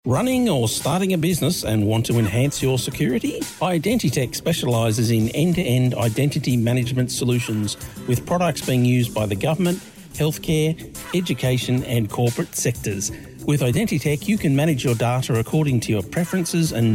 Running or starting a business and want to enhance your security? Identitech specialises in end-to-end identity management solutions with products being used by the government, healthcare, education and corporate sectors. With Identitech, you can manage your data according to your preferences and